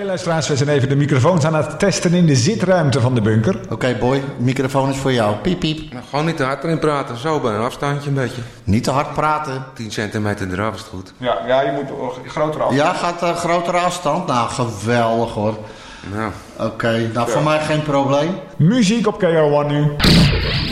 luisteraars, we zijn even de microfoons aan het testen in de zitruimte van de bunker. Oké, boy, microfoon is voor jou. Piep, piep. Nou, gewoon niet te hard erin praten, zo bij een afstandje een beetje. Niet te hard praten. 10 centimeter eraf is het goed. Ja, je moet groter af. Ja, gaat grotere afstand? Nou, geweldig hoor. Nou. Oké, nou voor mij geen probleem. Muziek op KRO1 nu.